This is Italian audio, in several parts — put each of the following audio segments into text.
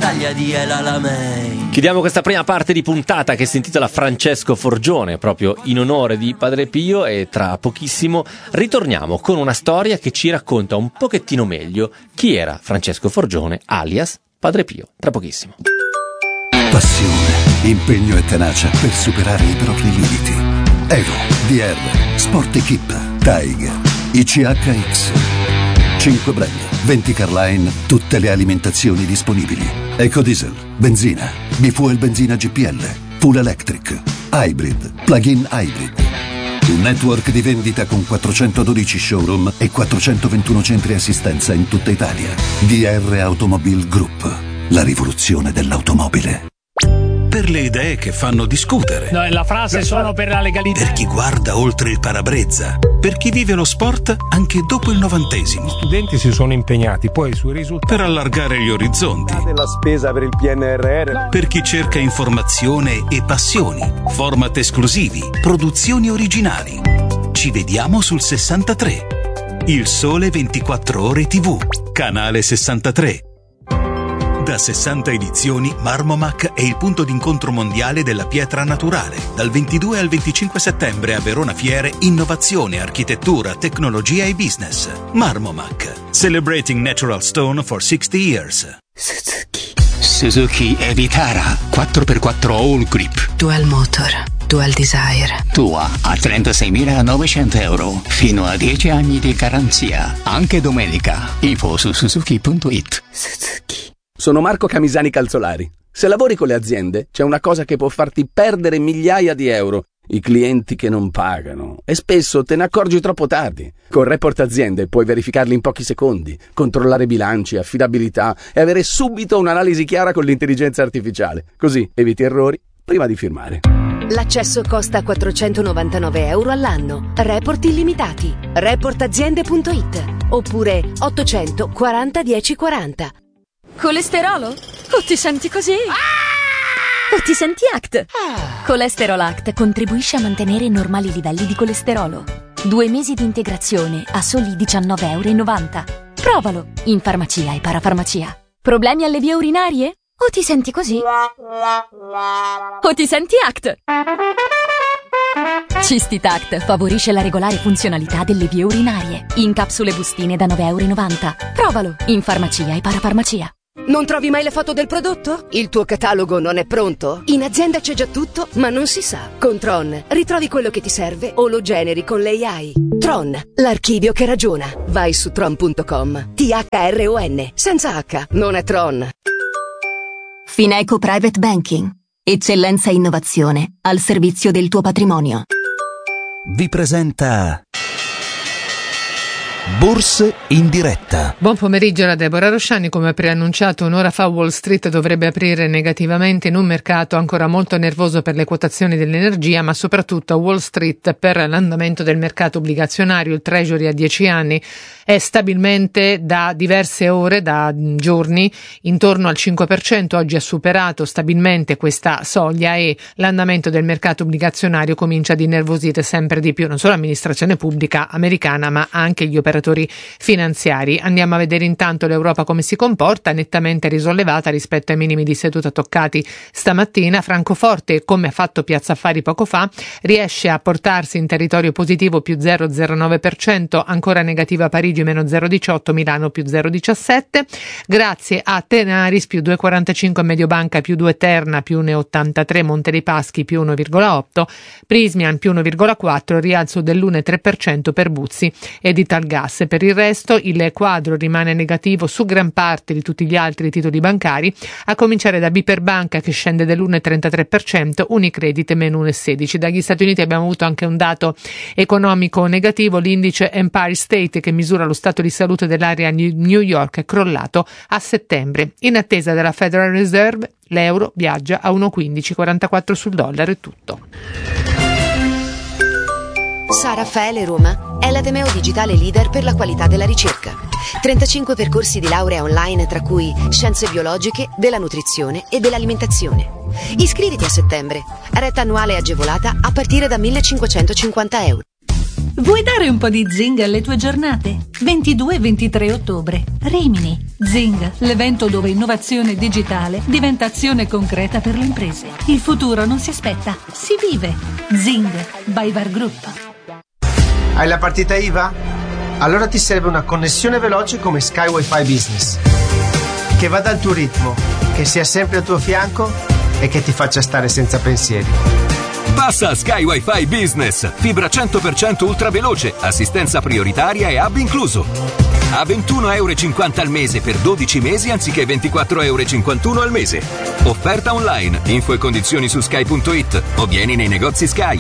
battaglia di El Alamein. Chiudiamo questa prima parte di puntata che si intitola Francesco Forgione, proprio in onore di Padre Pio, e tra pochissimo ritorniamo con una storia che ci racconta un pochettino meglio chi era Francesco Forgione, alias Padre Pio. Tra pochissimo. Passione, impegno e tenacia per superare i propri limiti. Evo, DR, Sport Equip, Tiger, ICHX. 5 brand, 20 Carline, tutte le alimentazioni disponibili. Ecodiesel, benzina, bifuel benzina GPL, full electric, hybrid, plug-in hybrid. Un network di vendita con 412 showroom e 421 centri assistenza in tutta Italia. DR Automobile Group, la rivoluzione dell'automobile. Per le idee che fanno discutere. No, la frase sono per la legalità. Per chi guarda oltre il parabrezza. Per chi vive lo sport anche dopo il 90°. Gli studenti si sono impegnati poi sui risultati. Per allargare gli orizzonti. Della spesa per il PNRR. Per chi cerca informazione e passioni. Format esclusivi. Produzioni originali. Ci vediamo sul 63. Il Sole 24 Ore TV. Canale 63. Da 60 edizioni, Marmomac è il punto d'incontro mondiale della pietra naturale. Dal 22 al 25 settembre a Verona Fiere, innovazione, architettura, tecnologia e business. Marmomac, celebrating natural stone for 60 years. Suzuki e-Vitara 4x4 All Grip. Dual Motor, Dual Desire. Tua a 36.900 euro. Fino a 10 anni di garanzia. Anche domenica. Info su suzuki.it. Suzuki. Sono Marco Camisani Calzolari. Se lavori con le aziende, c'è una cosa che può farti perdere migliaia di euro: i clienti che non pagano. E spesso te ne accorgi troppo tardi. Con Report Aziende puoi verificarli in pochi secondi, controllare bilanci, affidabilità e avere subito un'analisi chiara con l'intelligenza artificiale. Così eviti errori prima di firmare. L'accesso costa 499 euro all'anno. Report illimitati. Reportaziende.it oppure 840 1040. Colesterolo? O ti senti così? O ti senti ACT? Colesterol ACT contribuisce a mantenere normali livelli di colesterolo. 2 mesi di integrazione a soli 19,90 euro. Provalo in farmacia e parafarmacia. Problemi alle vie urinarie? O ti senti così? O ti senti ACT? Cistitact favorisce la regolare funzionalità delle vie urinarie. In capsule bustine da 9,90 euro. Provalo in farmacia e parafarmacia. Non trovi mai le foto del prodotto? Il tuo catalogo non è pronto? In azienda c'è già tutto, ma non si sa. Con Tron ritrovi quello che ti serve o lo generi con l'AI. Tron, l'archivio che ragiona. Vai su tron.com. THRON, senza H, non è Tron. Fineco Private Banking. Eccellenza e innovazione al servizio del tuo patrimonio. Vi presenta Borse in diretta. Buon pomeriggio da Deborah Rosciani. Come preannunciato un'ora fa, Wall Street dovrebbe aprire negativamente in un mercato ancora molto nervoso per le quotazioni dell'energia, ma soprattutto a Wall Street per l'andamento del mercato obbligazionario. Il Treasury a 10 anni è stabilmente da diverse ore, da giorni, intorno al 5%. Oggi ha superato stabilmente questa soglia e l'andamento del mercato obbligazionario comincia ad innervosire sempre di più non solo l'amministrazione pubblica americana, ma anche gli operatori finanziari. Andiamo a vedere intanto l'Europa come si comporta, nettamente risollevata rispetto ai minimi di seduta toccati stamattina. Francoforte, come ha fatto Piazza Affari poco fa, riesce a portarsi in territorio positivo più 0,09%, ancora negativa Parigi meno 0,18%, Milano più 0,17%, grazie a Tenaris più 2,45%, Mediobanca più 2%, Terna più 1,83%, Monte dei Paschi più 1,8%, Prismian più 1,4%, rialzo dell'1,3% per Buzzi ed Italgas. Per il resto il quadro rimane negativo su gran parte di tutti gli altri titoli bancari, a cominciare da BPER Banca che scende dell'1,33%, Unicredit meno 1,16%. Dagli Stati Uniti abbiamo avuto anche un dato economico negativo, l'indice Empire State che misura lo stato di salute dell'area New York è crollato a settembre. In attesa della Federal Reserve l'euro viaggia a 1,1544 sul dollaro. È tutto. Sa Raffaele Roma è l'Ateneo digitale leader per la qualità della ricerca. 35 percorsi di laurea online, tra cui scienze biologiche, della nutrizione e dell'alimentazione. Iscriviti a settembre. Retta annuale agevolata a partire da 1.550 euro. Vuoi dare un po' di zing alle tue giornate? 22 e 23 ottobre. Rimini. Zing, l'evento dove innovazione digitale diventa azione concreta per le imprese. Il futuro non si aspetta, si vive. Zing, by VAR Group. Hai la partita IVA? Allora ti serve una connessione veloce come Sky Wi-Fi Business. Che vada al tuo ritmo, che sia sempre al tuo fianco e che ti faccia stare senza pensieri. Passa a Sky Wi-Fi Business, fibra 100% ultra veloce, assistenza prioritaria e hub incluso. A €21,50 al mese per 12 mesi anziché €24,51 al mese. Offerta online, info e condizioni su sky.it o vieni nei negozi Sky.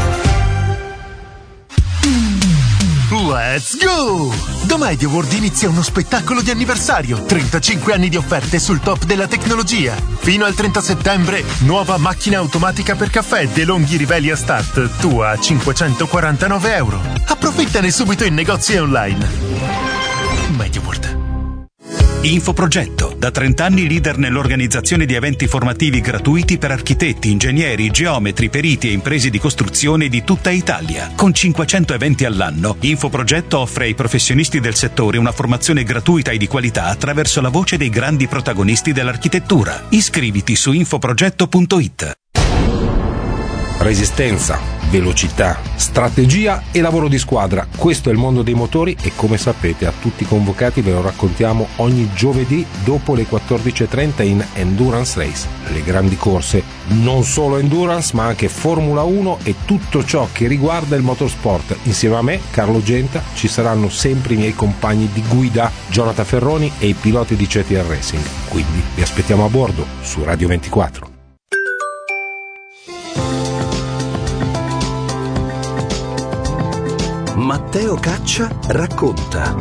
Let's go! Da MediaWorld inizia uno spettacolo di anniversario, 35 anni di offerte sul top della tecnologia. Fino al 30 settembre, nuova macchina automatica per caffè DeLonghi Rivelia Start, tua a €549. Approfittane subito in negozi e online. MediaWorld. Infoprogetto, da 30 anni leader nell'organizzazione di eventi formativi gratuiti per architetti, ingegneri, geometri, periti e imprese di costruzione di tutta Italia. Con 500 eventi all'anno, Infoprogetto offre ai professionisti del settore una formazione gratuita e di qualità attraverso la voce dei grandi protagonisti dell'architettura. Iscriviti su infoprogetto.it. Resistenza, velocità, strategia e lavoro di squadra. Questo è il mondo dei motori e, come sapete, a tutti i convocati ve lo raccontiamo ogni giovedì dopo le 14:30 in Endurance Race. Le grandi corse, non solo Endurance ma anche Formula 1 e tutto ciò che riguarda il motorsport. Insieme a me, Carlo Genta, ci saranno sempre i miei compagni di guida, Jonathan Ferroni e i piloti di CTR Racing. Quindi vi aspettiamo a bordo su Radio 24. Matteo Caccia racconta.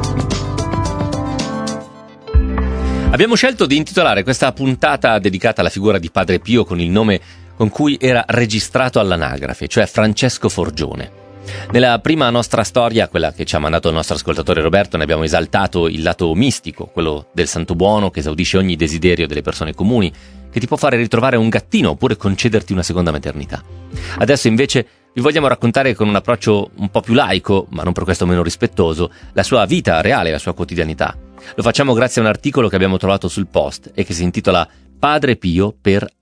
Abbiamo scelto di intitolare questa puntata dedicata alla figura di Padre Pio con il nome con cui era registrato all'anagrafe, cioè Francesco Forgione. Nella prima nostra storia, quella che ci ha mandato il nostro ascoltatore Roberto, ne abbiamo esaltato il lato mistico, quello del santo buono che esaudisce ogni desiderio delle persone comuni, che ti può fare ritrovare un gattino oppure concederti una seconda maternità. Adesso invece vi vogliamo raccontare con un approccio un po' più laico, ma non per questo meno rispettoso, la sua vita reale, la sua quotidianità. Lo facciamo grazie a un articolo che abbiamo trovato sul Post e che si intitola Padre Pio per